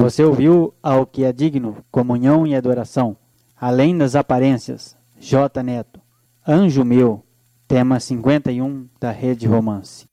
Você ouviu Ao que é digno, comunhão e adoração. Além das aparências, J. Neto. Anjo Meu, tema 51 da Rede Romance.